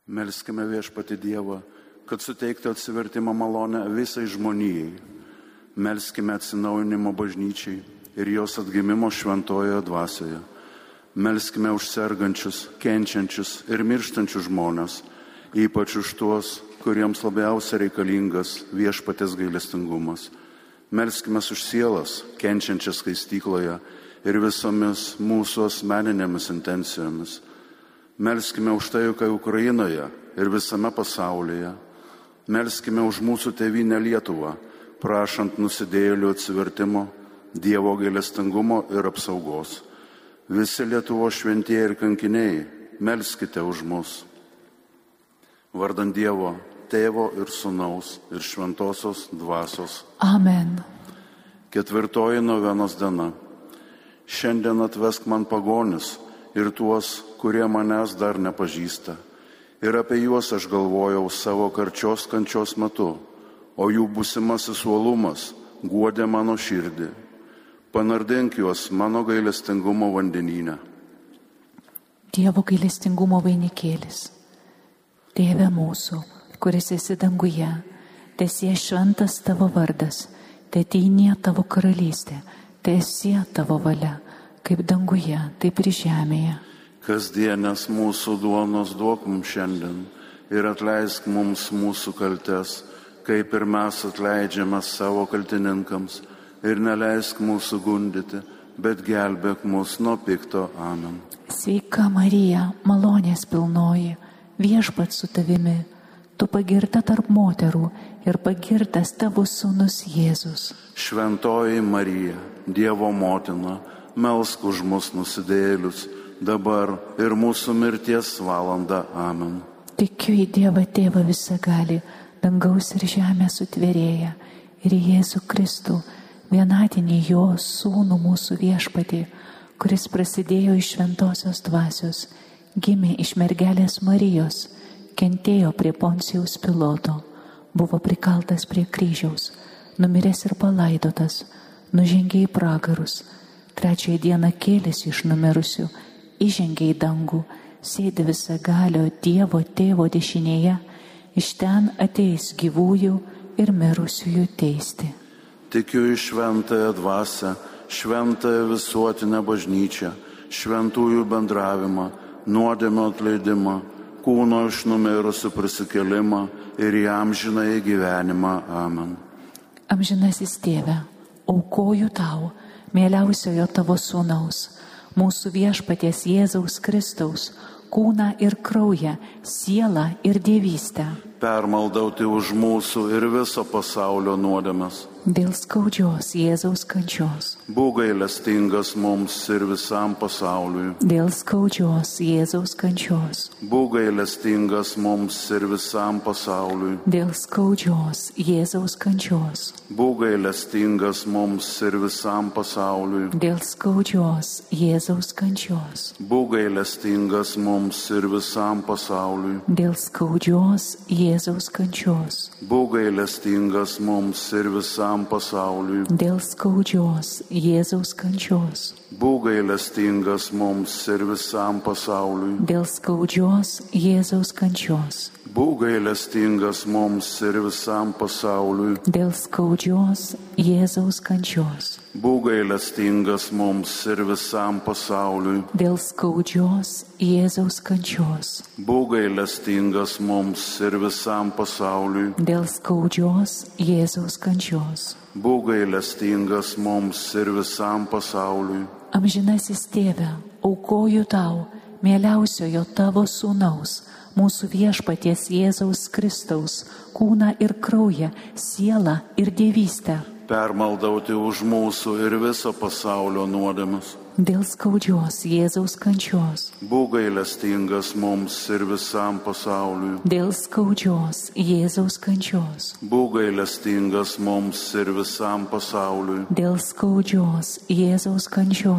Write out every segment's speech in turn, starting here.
Melskime Viešpatį Dievą, kad suteiktų atsivertimo malonę visai žmonijai. Melskime atsinaujinimo bažnyčiai ir jos atgimimo šventojoje dvasioje. Melskime už sergančius, kenčiančius ir mirštančius žmonės, ypač už tuos, kuriems labiausia reikalingas Viešpatės gailestingumas. Melskime už sielas, kenčiančias skaistykloje ir visomis mūsų asmeninėmis intencijomis. Melskime už taiką Ukrainoje ir visame pasaulyje. Melskime už mūsų tėvynę Lietuvą, prašant nusidėjėlių atsivertimo, Dievo gailestingumo ir apsaugos. Visi Lietuvos šventieji ir kankiniai, melskite už mus. Vardant Dievo, Tėvo ir Sūnaus ir Šventosios Dvasios. Amen. 4. novenos diena. Šiandien atvesk man pagonis ir tuos, kurie manęs dar nepažįsta. Ir apie juos aš galvojau savo karčios kančios metu, o jų būsimasis uolumas guodė mano širdį. Panardink juos mano gailestingumo vandenyne. Dievo gailestingumo vainikėlis. Tėve mūsų, kuris esi danguje, teesie šventas tavo vardas, teateinie tavo karalystė, teesie tavo valia, kaip danguje, taip ir žemėje. Kasdienės mūsų duonos duok mums šiandien ir atleisk mums mūsų kaltes, kaip ir mes atleidžiame savo kaltininkams, ir neleisk mūsų gundyti, bet gelbėk mus nuo pikto. Amen. Sveika Marija, malonės pilnoji, Viešpats su tavimi, tu pagirta tarp moterų ir pagirtas tavo sūnus Jėzus. Šventoji Marija, Dievo motina, melsk už mus nusidėjėlius, dabar ir mūsų mirties valanda. Amen. Tikiu į Dievą Tėvą visagalį, dangaus ir žemės sutvėrėją, ir į Jėzų Kristų, vienatinį jo sūnų mūsų Viešpatį, kuris prasidėjo iš Šventosios Dvasios, gimė iš mergelės Marijos, kentėjo prie Poncijaus Piloto, buvo prikaltas prie kryžiaus, numiręs ir palaidotas, nužengė į pragarus, 3 dieną kėlėsi iš numirusių, įžengė į dangų, sėdi visagalio Dievo Tėvo dešinėje, iš ten ateis gyvųjų ir mirusiųjų teisti. Tikiu į šventąją dvasią, šventąją visuotinę bažnyčią, šventųjų bendravimą, nuodėmio atleidimą, kūno iš numirusių prisikėlimą ir į amžinąjį gyvenimą. Amen. Amžinasis Tėve, aukoju tau, mieliausiojo tavo sūnaus, mūsų Viešpaties Jėzaus Kristaus, kūną ir kraują, sielą ir dievystę. Permaldauti už mūsų ir viso pasaulio nuodėmes. Dėl skaudžios Jėzaus kančios. Būk gailestingas mums ir visam pasauliui. Dėl skaudžios Jėzaus kančios. Būk gailestingas mums ir visam pasauliui. Dėl skaudžios Jėzaus kančios. Būk gailestingas mums ir visam pasauliui. Dėl skaudžios Jėzaus kančios. Būk gailestingas mums ir visam pasauliui. Dėl skaudžios Jėzaus kančios. Būk gailestingas mums ir visam pasauliui. Dėl skaudžios Jėzaus kančios. Būk gailestingas mums ir visam pasauliui. Dėl skaudžios Jėzaus kančios. Būk gailestingas mums ir visam pasauliui. Dėl skaudžios Jėzaus kančios. Būk gailestingas mums ir visam pasauliui. Dėl skaudžios Jėzaus kančios. Būk gailestingas mums ir visam pasauliui. Dėl skaudžios Jėzaus kančios. Būk gailestingas mums ir visam pasauliui. Amžinasis Tėve, aukoju tau, mieliausiojo tavo sūnaus, mūsų Viešpaties Jėzaus Kristaus, kūną ir kraują, sielą ir dievystę. Permaldauti už mūsų ir viso pasaulio nuodėmes. Dėl skaudžios Jėzaus kančios. Būk gailestingas mums ir visam pasauliui. Dėl skaudžios Jėzaus kančios. Būk gailestingas mums ir visam pasauliui. Dėl skaudžios Jėzaus kančios.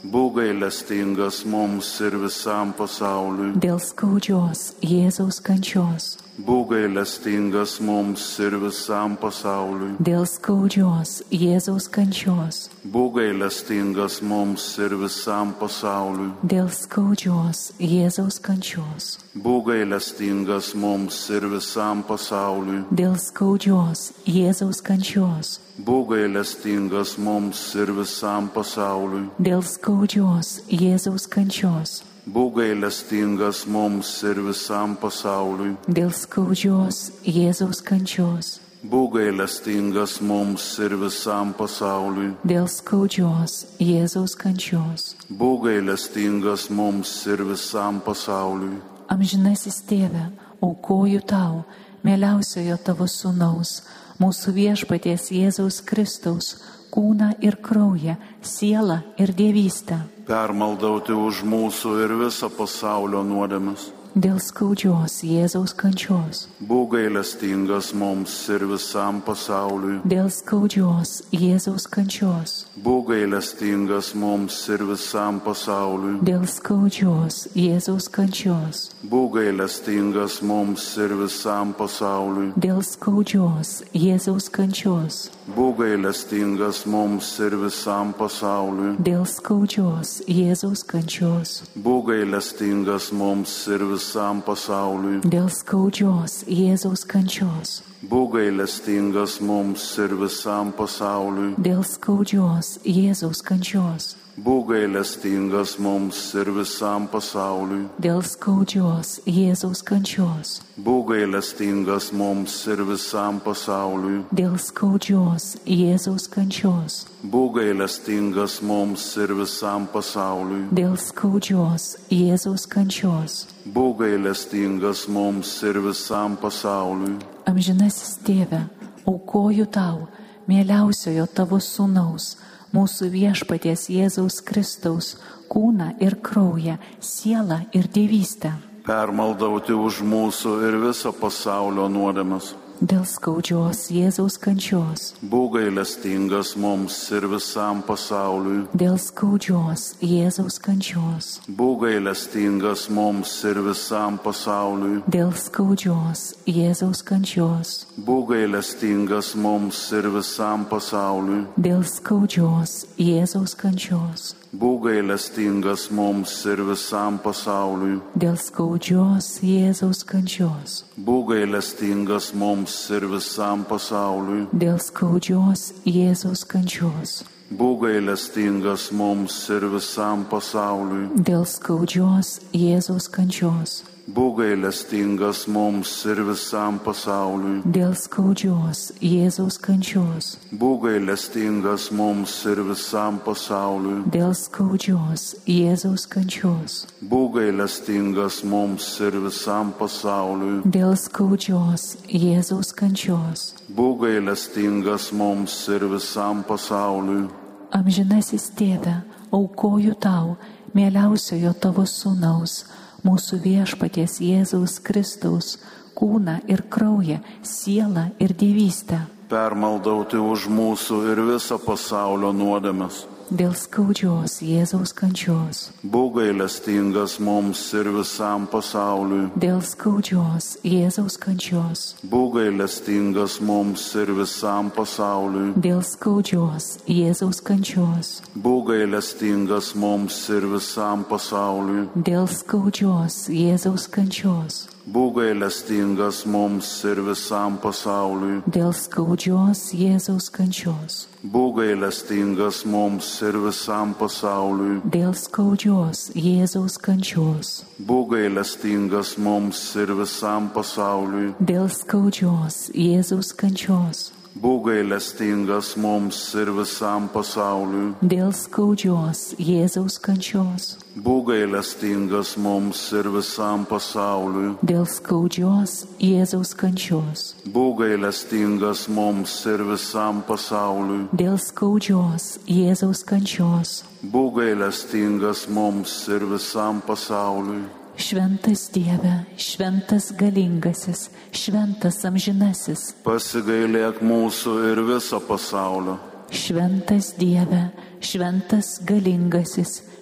Būk gailestingas mums ir visam pasauliui. dėl skaudžios Jėzaus kančios, Būk gailestingas mums ir visam pasauliui. dėl skaudžios Jėzaus kančios, Būk gailestingas mums ir visam pasauliui. dėl skaudžios Jėzaus kančios, Būk gailestingas mums ir visam pasauliui. dėl skaudžios Jėzaus kančios, Būk gailestingas mums ir visam pasauliui. dėl skaudžios Jėzaus kančios, Būk gailestingas mums ir visam pasauliui. dėl skaudžios Jėzaus kančios, Būk gailestingas mums ir visam pasauliui. dėl skaudžios Jėzaus kančios. Būk gailestingas mums ir visam pasauliui. Amžinasis Tėve, aukoju tau, mieliausiojo tavo sūnaus, mūsų viešpaties Jėzaus Kristaus, kūną ir kraują, sielą ir dievystę, Permaldauti už mūsų ir viso pasaulio nuodėmes. dėl skaudžios Jėzaus kančios, Būk gailestingas mums ir visam pasauliui. dėl skaudžios Jėzaus kančios, Būk gailestingas mums ir visam pasauliui. dėl skaudžios Jėzaus kančios, Būk gailestingas mums ir visam pasauliui. dėl skaudžios Jėzaus kančios, Būk gailestingas mums ir visam pasauliui. dėl skaudžios Jėzaus kančios, Būk gailestingas mums ir visam pasauliui. dėl skaudžios Jėzaus kančios, Būk gailestingas mums ir visam pasauliui. dėl skaudžios Jėzaus kančios, Būk gailestingas mums ir visam pasauliui. dėl skaudžios Jėzaus kančios, Būk gailestingas mums ir visam pasauliui. dėl skaudžios Jėzaus kančios, Būk gailestingas mums ir visam pasauliui. dėl skaudžios Jėzaus kančios. Būk gailestingas mums ir visam pasauliui. Amžinasis Tėve, aukoju tau, mieliausiojo tavo sūnaus, mūsų viešpaties Jėzaus Kristaus, kūną ir kraują, sielą ir dievystę, Permaldauti už mūsų ir viso pasaulio nuodėmes. dėl skaudžios Jėzaus kančios, Būk gailestingas mums ir visam pasauliui. dėl skaudžios Jėzaus kančios, Būk gailestingas mums ir visam pasauliui. dėl skaudžios Jėzaus kančios, Būk gailestingas mums ir visam pasauliui. dėl skaudžios Jėzaus kančios, Būk gailestingas mums ir visam pasauliui. dėl skaudžios Jėzaus kančios, Būk gailestingas mums ir visam pasauliui. dėl skaudžios Jėzaus kančios, Būk gailestingas mums ir visam pasauliui. dėl skaudžios Jėzaus kančios, Būk gailestingas mums ir visam pasauliui. dėl skaudžios Jėzaus kančios, Būk gailestingas mums ir visam pasauliui. dėl skaudžios Jėzaus kančios, Būk gailestingas mums ir visam pasauliui. dėl skaudžios Jėzaus kančios. Būk gailestingas mums ir visam pasauliui. Amžinasis Tėve, aukoju tau, mieliausiojo tavo sūnaus, mūsų viešpaties Jėzaus Kristaus, kūną ir kraują, sielą ir dievystę, Permaldauti už mūsų ir viso pasaulio nuodėmes. dėl skaudžios Jėzaus kančios, Būk gailestingas mums ir visam pasauliui. dėl skaudžios Jėzaus kančios, Būk gailestingas mums ir visam pasauliui. dėl skaudžios Jėzaus kančios, Būk gailestingas mums ir visam pasauliui. dėl skaudžios Jėzaus kančios, Būk gailestingas mums ir visam pasauliui. dėl skaudžios Jėzaus kančios, Būk gailestingas mums ir visam pasauliui. dėl skaudžios Jėzaus kančios, Būk gailestingas mums ir visam pasauliui. dėl skaudžios Jėzaus kančios, Būk gailestingas mums ir visam pasauliui. dėl skaudžios Jėzaus kančios, Būk gailestingas mums ir visam pasauliui. dėl skaudžios Jėzaus kančios, Būk gailestingas mums ir visam pasauliui. dėl skaudžios Jėzaus kančios. Būk gailestingas mums ir visam pasauliui. Šventas Dieve, šventas galingasis, šventas amžinasis, Pasigailėk mūsų ir viso pasaulio. šventas Dieve, šventas galingasis,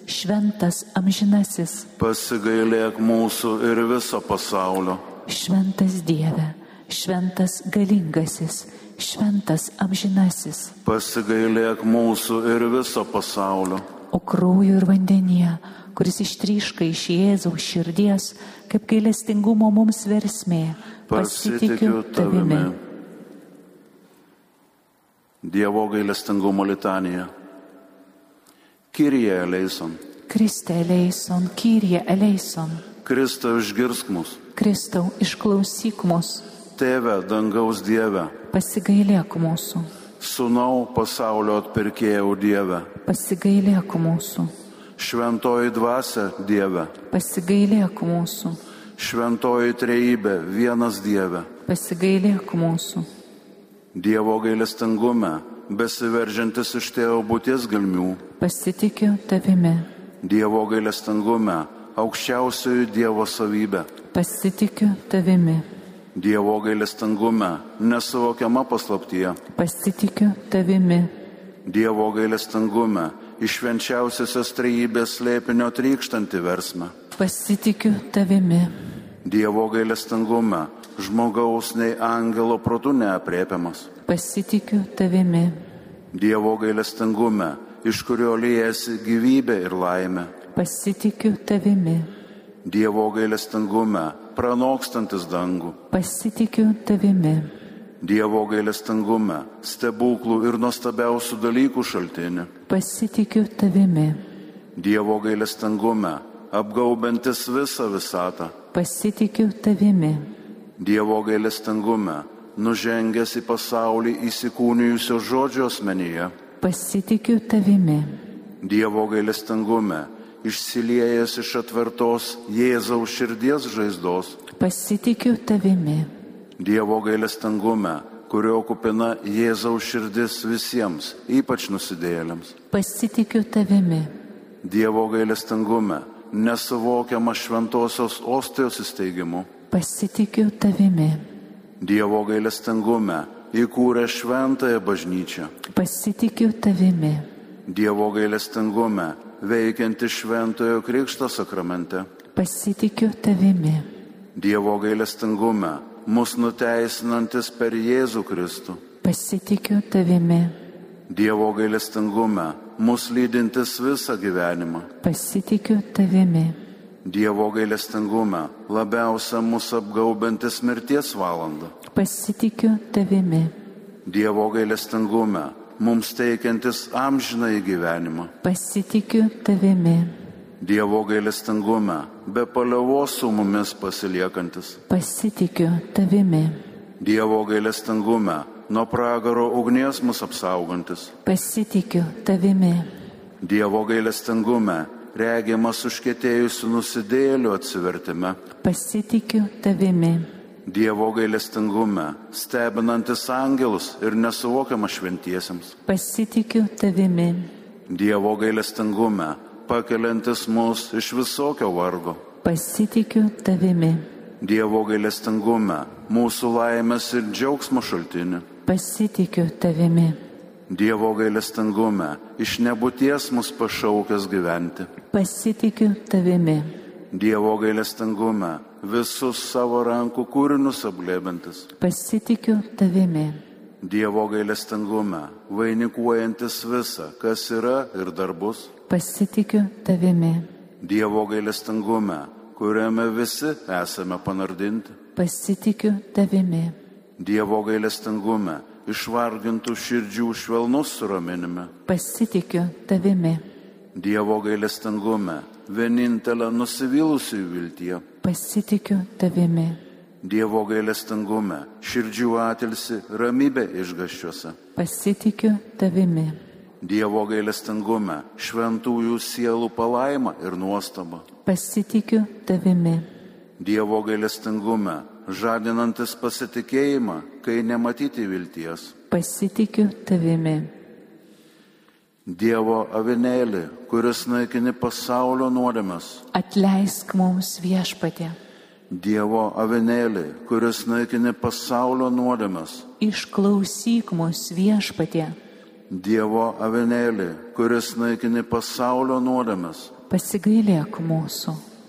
šventas amžinasis, pasigailėk mūsų ir viso pasaulio. šventas Dieve, šventas galingasis, šventas amžinasis, Pasigailėk mūsų ir viso pasaulio. o kraujo ir vandenyje, kuris ištryška iš Jėzaus širdies, kaip gailestingumo mums versmė, pasitikiu tavimi. Dievo gailestingumo litanija. Kyrie eleison. Kriste eleison, Kyrie eleison, Kristau išgirsk mus. Kristau išklausyk mus, Tėve, dangaus Dieve. pasigailėk mūsų, Sūnau, pasaulio atpirkėjau Dieve. pasigailėk mūsų, Šventoji dvasia Dieve. pasigailėk mūsų, Šventoji trejybė vienas Dieve. pasigailėk mūsų, Dievo gailestingume, besiveržiantis iš tėvo būties gelmių. pasitikiu tavimi, Dievo gailestingume, aukščiausioji Dievo savybė. pasitikiu tavimi, Dievo gailestingume, nesuvokiama paslaptyje. pasitikiu tavimi, Dievo gailestingume, iš švenčiausiosios trejybės slėpinio trykštanti versmė. pasitikiu tavimi, Dievo gailestingume, žmogaus nei angelo protu neaprėpiamas. pasitikiu tavimi, Dievo gailestingume, iš kurio liejasi gyvybė ir laimė. pasitikiu tavimi, Dievo gailestingume, pranokstantis dangų. pasitikiu tavimi, Dievo gailestingume, stebuklų ir nuostabiausių dalykų šaltinį. pasitikiu tavimi, Dievo gailestingume, apgaubantis visą visatą. pasitikiu tavimi, Dievo gailestingume, nužengęs į pasaulį įsikūnijusio žodžio asmenyje. pasitikiu tavimi, Dievo gailestingume, išsiliejęs iš atvertos Jėzaus širdies žaizdos. pasitikiu tavimi, Dievo gailestingume, kurio kupina Jėzaus širdis visiems, ypač nusidėjėliams. pasitikiu tavimi, Dievo gailestingume, nesuvokiama šventosios ostijos įsteigimu. pasitikiu tavimi, Dievo gailestingume, įkūrė šventąją bažnyčią. pasitikiu tavimi, Dievo gailestingume, veikianti šventojo krikšto sakramente. pasitikiu tavimi, Dievo gailestingume, mus nuteisinantis per Jėzų Kristų. pasitikiu tavimi, Dievo gailestingume, mus lydintis visą gyvenimą. pasitikiu tavimi, Dievo gailestingume, labiausia mus apgaubantis mirties valandą. pasitikiu tavimi, Dievo gailestingume, mums teikiantis amžinąjį gyvenimą. pasitikiu tavimi, Dievo gailestingume, be paliovos su mumis pasiliekantis. pasitikiu tavimi, Dievo gailestingume, nuo pragaro ugnies mus apsaugantis. pasitikiu tavimi, Dievo gailestingume, regiamas užkietėjusių nusidėjėlių atsivertime. pasitikiu tavimi, Dievo gailestingume, stebinantis angelus ir nesuvokiamas šventiesiems. pasitikiu tavimi, Dievo gailestingume, pakeliantis mus iš visokio vargo. pasitikiu tavimi, Dievo gailestingume, mūsų laimės ir džiaugsmo šaltinį. pasitikiu tavimi, Dievo gailestingume, iš nebūties mus pašaukęs gyventi. pasitikiu tavimi, Dievo gailestingume, visus savo rankų kūrinius apglėbintis. pasitikiu tavimi, Dievo gailestingume, vainikuojantis visą, kas yra ir dar bus. pasitikiu tavimi, Dievo gailestingume, kuriame visi esame panardinti. pasitikiu tavimi, Dievo gailestingume, išvargintų širdžių švelnus suraminime. pasitikiu tavimi, Dievo gailestingume, vienintelė nusivylusių viltie. pasitikiu tavimi, Dievo gailestingume, širdžių atilsi ramybė išgąsčiuose. pasitikiu tavimi, Dievo gailestingume, šventųjų sielų palaima ir nuostaba. pasitikiu tavimi, Dievo gailestingume, žadinantis pasitikėjimą, kai nematyti vilties. pasitikiu tavimi, Dievo avinėlį, kuris naikini pasaulio nuodėmes. atleisk mums Viešpatie, Dievo avinėlį, kuris naikini pasaulio nuodėmes. išklausyk mus Viešpatie, Dievo avinėlį, kuris naikini pasaulio nuodėmes. pasigailėk mūsų.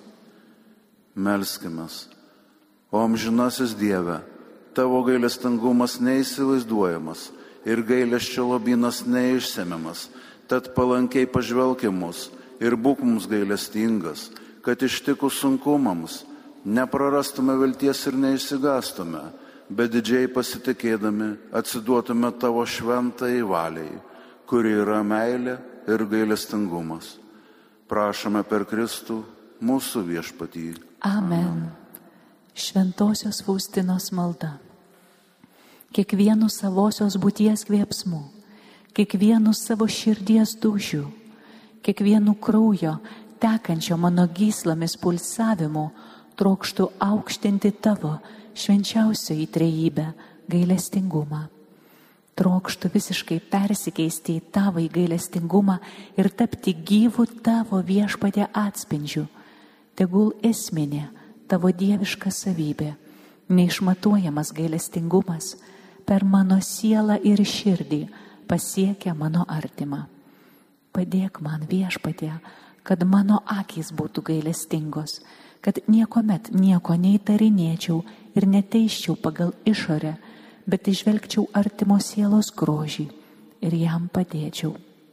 Melskimės. O amžinasis Dieve, tavo gailestingumas neįsivaizduojamas ir gailesčio lobynas neišsemiamas, tad palankiai pažvelk į mus ir būk mums gailestingas, kad ištikus sunkumams neprarastume vilties ir neišsigastume, bet didžiai pasitikėdami atsiduotume tavo šventai valiai, kuri yra meilė ir gailestingumas. Prašome per Kristų mūsų viešpatį. Amen. Šventosios Faustinos malda. Kiekvienu savosios būties kvėpsmu, kiekvienu savo širdies dūžiu, kiekvienu kraujo tekančio mano gyslomis pulsavimu trokštu aukštinti tavo švenčiausioji trejybę gailestingumą. Trokštu visiškai persikeisti į tavo gailestingumą ir tapti gyvu tavo viešpatie atspindžiu. Tegul esminė tavo dieviška savybė, neišmatuojamas gailestingumas per mano sielą ir širdį pasiekia mano artimą. Padėk man viešpatie, kad mano akys būtų gailestingos, kad niekuomet nieko neįtarinėčiau ir neteiščiau pagal išorę, bet išvelgčiau artimo sielos grožį ir jam padėčiau.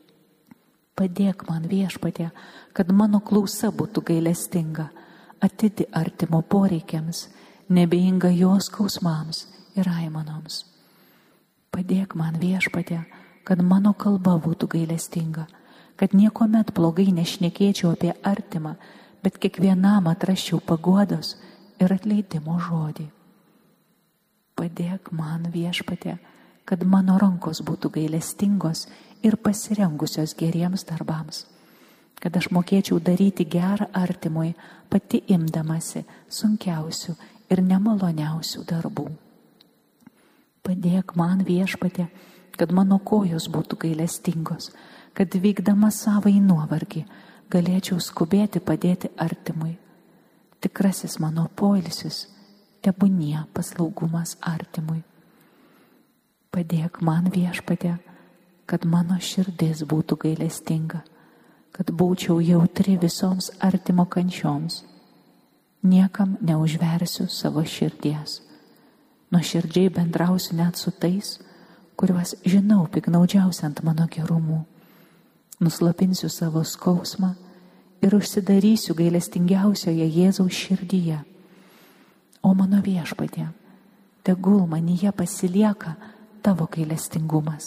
Padėk man viešpatie, kad mano klausa būtų gailestinga, atidi artimo poreikiams, nebeinga jos skausmams ir aimanoms. Padėk man viešpatie, kad mano kalba būtų gailestinga, kad niekuomet blogai nešnekėčiau apie artimą, bet kiekvienam atrasčiau paguodos ir atleidimo žodį. Padėk man viešpatie, kad mano rankos būtų gailestingos ir pasirengusios geriems darbams, kad aš mokėčiau daryti gerą artimui, pati imdamasi sunkiausių ir nemaloniausių darbų. Padėk man viešpatie, kad mano kojos būtų gailestingos, kad vykdama savai nuovargį galėčiau skubėti padėti artimui. Tikrasis mano poilsis tebūnie paslaugumas artimui. Padėk man viešpatie, kad mano širdis būtų gailestinga, kad būčiau jautri visoms artimo kančioms. Niekam neužversiu savo širdies. Nuoširdžiai bendrausiu net su tais, kuriuos žinau piknaudžiausiant mano gerumų. Nuslopinsiu savo skausmą ir užsidarysiu gailestingiausioje Jėzaus širdyje. O mano viešpatie, tegul manyje pasilieka tavo gailestingumas.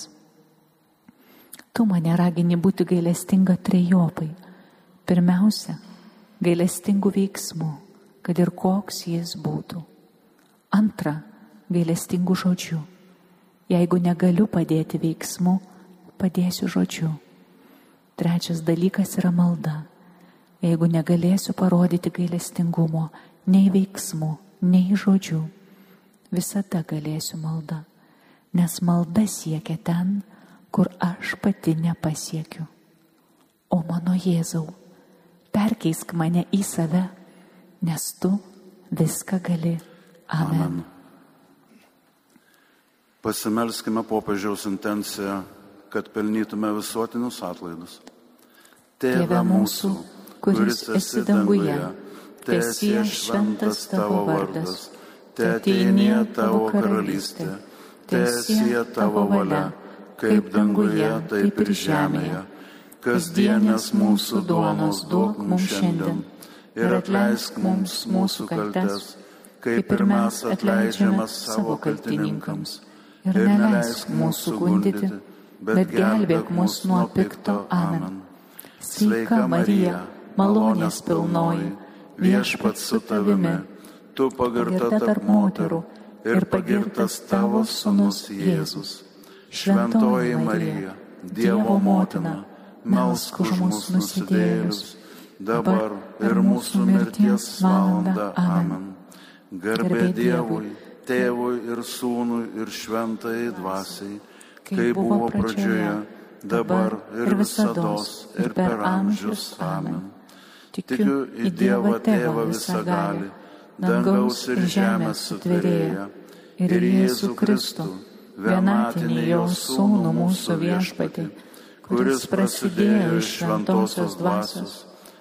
Tu mane ragini būti gailestinga trejopai. Pirmiausia, gailestingų veiksmų, kad ir koks jis būtų. Antra, gailestingų žodžių. Jeigu negaliu padėti veiksmu, padėsiu žodžiu. Trečias dalykas yra malda. Jeigu negalėsiu parodyti gailestingumo nei veiksmu, nei žodžių, visada galėsiu malda, nes malda siekia ten, kur aš pati nepasiekiu. O mano Jėzau, perkeisk mane į save, nes tu viską gali. Amen. Pasimelskime popiežiaus intenciją, kad pelnytume visuotinius atlaidus. Tėve mūsų, kuris esi danguje, teesie šventas tavo vardas, teateinie tavo karalystė, teesie tavo valia, kaip danguje, taip ir žemėje. Kasdienės mūsų duonos duok mums šiandien ir atleisk mums mūsų kaltes, kaip ir mes atleidžiame savo kaltininkams. Ir neleisk mūsų gundyti, bet gelbėk mus nuo pikto. Amen. Sveika Marija, malonės pilnoji, viešpats su tavimi, tu pagirta tarp moterų ir pagirtas tavo sūnus Jėzus. Šventoji Marija, Dievo motina, melsk už mus nusidėjėlius, dabar ir mūsų mirties valandą. Amen. Garbė Dievui, Tėvui ir Sūnui ir Šventajai Dvasiai, kaip buvo pradžioje, dabar ir visados ir per amžius. Amen. Tikiu į Dievą Tėvą visagalį, dangaus ir žemės sutvėrėją, ir Jėzų Kristų, vienatinį jo Sūnų mūsų viešpatį, kuris prasidėjo iš šventosios dvasios,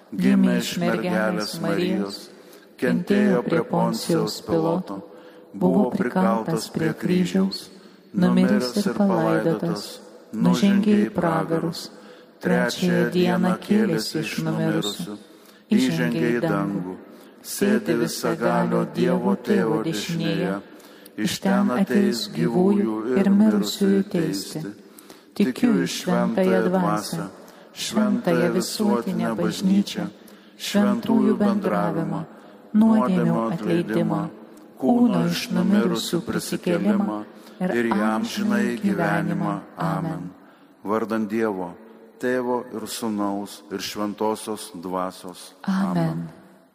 gimė iš mergelės Marijos, kentėjo prie Poncijaus Piloto, buvo prikaltas prie kryžiaus, numiris ir palaidotas, nužengė į pragarus, trečiąją dieną kėlėsi iš numirusių, įžengė į dangų, sėdi visagalio Dievo Tėvo dešinėje, iš ten ateis gyvųjų ir mirusiųjų teisti. Tikiu į šventąją dvasią, šventąją visuotinę bažnyčią, šventųjų bendravimą, nuodėmių atleidimą, kūno iš numirusių prisikėlimą ir jam žinai gyvenimą. Amen. Vardant Dievo, Tėvo ir Sūnaus ir Šventosios Dvasios. Amen.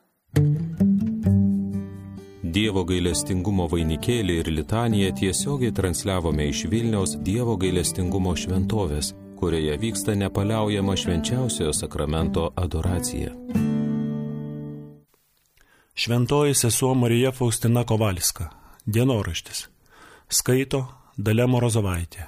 Dievo gailestingumo vainikėlį ir litaniją tiesiogiai transliavome iš Vilniaus Dievo gailestingumo šventovės, kurioje vyksta nepaliaujama švenčiausiojo sakramento adoracija. Šventoji sesuo Marija Faustina Kovalska. Dienoraštis. Skaito Dalia Morozovaitė.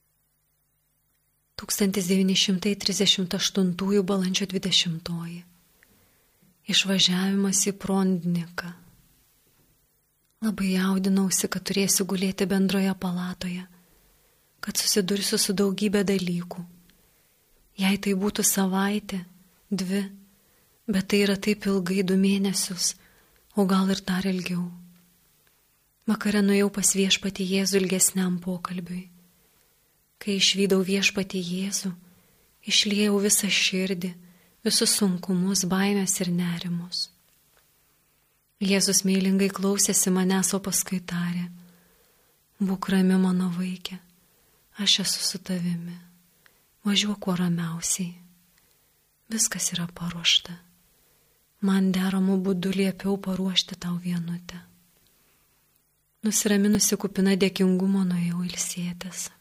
1938 balandžio 20. Išvažiavimas į Prondniką. Labai jaudinausi, kad turėsiu gulėti bendroje palatoje, kad susidursiu su daugybė dalykų. Jei tai būtų savaitė, 2, bet tai yra taip ilgai 2 mėnesius, o gal ir dar ilgiau. Vakare nuėjau pas viešpatį Jėzų ilgesniam pokalbiui. Kai išvydau viešpatį Jėzų, išliejau visą širdį, visus sunkumus, baimės ir nerimus. Jėzus meilingai klausėsi manęs, o paskui tarė: būk rami, mano vaikė, aš esu su tavimi, važiuok kuo ramiausiai. Viskas yra paruošta. Man deramų būdų liepiau paruošti tau vienutę. Nusiraminusi kupina dėkingumo nuėjau ilsėtis.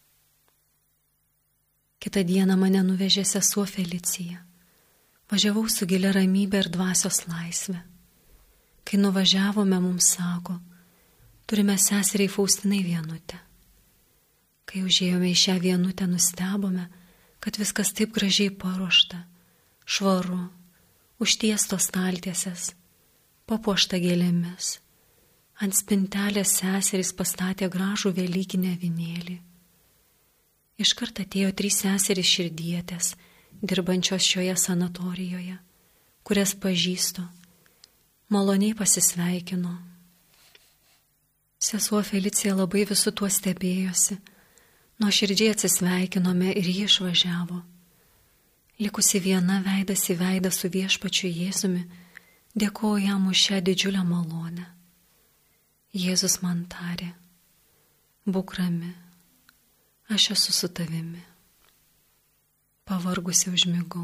Kitą dieną mane nuvežė sesuo Felicija. Važiavau su gilia ramybė ir dvasios laisvė. Kai nuvažiavome, mums sako: turime seseriai Faustinai vienutę. Kai užėjome į šią vienutę, nustebome, kad viskas taip gražiai paruošta, švaru, užtiestos staltiesės, papuošta gėlėmis. Ant spintelės seserys pastatė gražų velykinę avinėlį. Iškart atėjo 3 seserys širdietės, dirbančios šioje sanatorijoje, kurias pažįstu. Maloniai pasisveikino. Sesuo Felicija labai visu tuo stebėjosi. Nuoširdžiai atsisveikinome ir ji išvažiavo. Likusi viena veidas į veidą su viešpačiu Jėzumi, dėkoju jam už šią didžiulę malonę. Jėzus man tarė: būk rami, aš esu su tavimi. Pavargusi užmigau.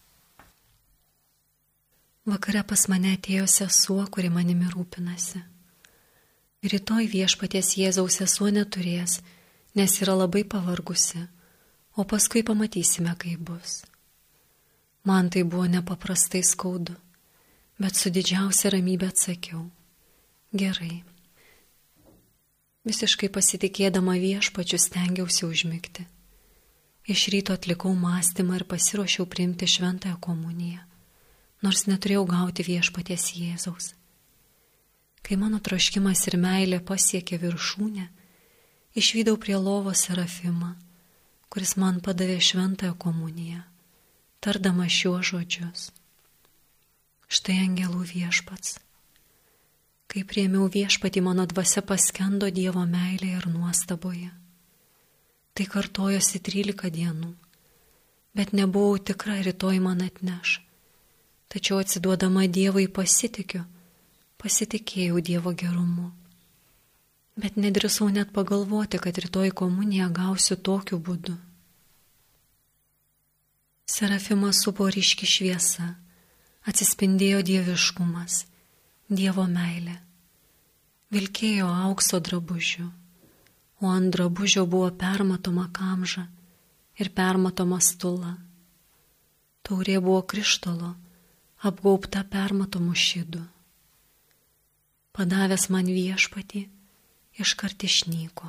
Vakare pas mane atėjo sesuo, kuri manimi rūpinasi. Rytoj viešpaties Jėzaus sesuo neturės, nes yra labai pavargusi, o paskui pamatysime, kaip bus. Man tai buvo nepaprastai skaudu, bet su didžiausia ramybė atsakiau: gerai. Visiškai pasitikėdama viešpačiu stengiausi užmigti. Iš ryto atlikau mąstymą ir pasiruošiau priimti šventąją komuniją, nors neturėjau gauti viešpaties Jėzaus. Kai mano troškimas ir meilė pasiekė viršūnę, išvydau prie lovos Serafimą, kuris man padavė šventąją komuniją, tardama šiuos žodžius: štai angelų viešpats. Kai priėmiau viešpatį, mano dvasia paskendo Dievo meilėje ir nuostaboje. Tai kartojosi 13 dienų, bet nebuvau tikra, rytoj man atneš. Tačiau atsiduodama Dievui pasitikėjau Dievo gerumu. Bet nedrįsau net pagalvoti, kad rytoj komuniją gausiu tokiu būdu. Serafimą supo ryški šviesa, atsispindėjo dieviškumas, Dievo meilė. Vilkėjo aukso drabužių, o ant drabužio buvo permatoma kamža ir permatoma stula. Taurė buvo krištolo, apgaubta permatomu šydu. Padavęs man viešpatį, iškart išnyko.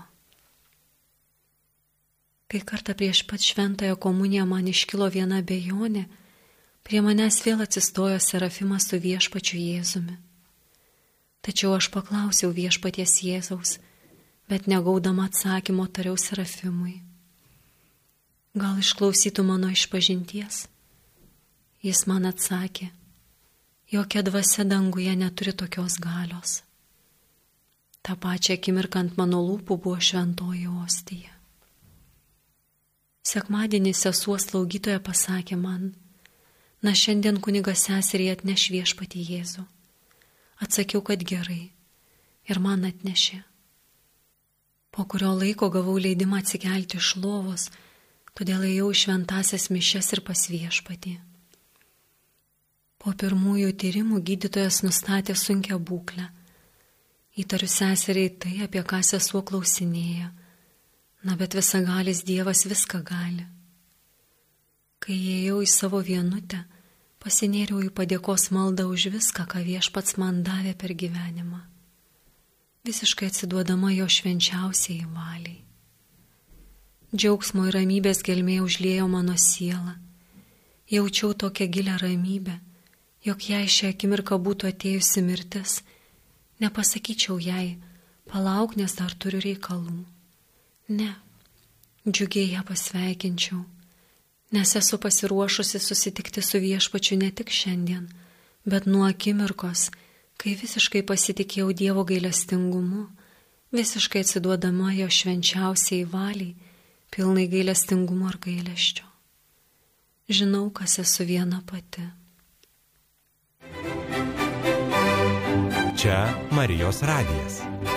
Kai kartą prieš pat šventąją komuniją man iškilo viena abejonė, Prie manęs vėl atsistojo serafimas su viešpačiu Jėzumi. Tačiau aš paklausiau viešpaties Jėzaus, bet negaudama atsakymo tariau serafimui: gal išklausytų mano išpažinties? Jis man atsakė: jokia dvasia danguje neturi tokios galios. Ta pačia akimirką ant mano lūpų buvo šventoji ostija. Sekmadienį sesuo slaugytoja pasakė man: na, šiandien kunigas seseriai atneš viešpatį Jėzų. Atsakiau, kad gerai, ir man atnešė. Po kurio laiko gavau leidimą atsikelti iš lovos, todėl ėjau į šventasias mišias ir pas viešpatį. Po pirmųjų tyrimų gydytojas nustatė sunkią būklę. Įtariu seseriai tai, apie ką sesuo klausinėja. Na, bet visagalis Dievas viską gali. Kai įėjau į savo vienutę, pasinėriau į padėkos maldą už viską, ką viešpats man davė per gyvenimą, visiškai atsiduodama jo švenčiausiai valiai. Džiaugsmo ir ramybės gelmė užliejo mano sielą. Jaučiau tokią gilią ramybę, jog jei šią akimirką būtų atėjusi mirtis, nepasakyčiau jai: palauk, nes dar turiu reikalų. Ne, džiugiai ją pasveikinčiau, nes esu pasiruošusi susitikti su viešpačiu ne tik šiandien, bet nuo akimirkos, kai visiškai pasitikėjau Dievo gailestingumu, visiškai atsiduodama jo švenčiausiai valiai, pilnai gailestingumo ir gailesčio. Žinau, kas esu viena pati. Čia Marijos radijas.